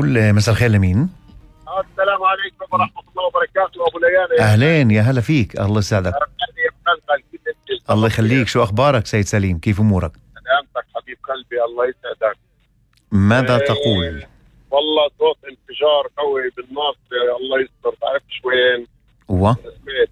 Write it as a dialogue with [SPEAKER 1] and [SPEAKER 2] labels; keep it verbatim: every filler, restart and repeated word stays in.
[SPEAKER 1] نقول مساء الخير لمين؟
[SPEAKER 2] السلام عليكم ورحمة الله وبركاته أبو ليان.
[SPEAKER 1] أهلين، يا هلا فيك، الله يسعدك. الله يخليك، شو أخبارك سيد سليم؟ كيف أمورك؟
[SPEAKER 2] سلامتك حبيب قلبي، الله يسعدك.
[SPEAKER 1] ماذا
[SPEAKER 2] آه
[SPEAKER 1] تقول؟
[SPEAKER 2] والله صوت انفجار قوي بالناصرة، الله يستر، تعرفش وين؟
[SPEAKER 1] هو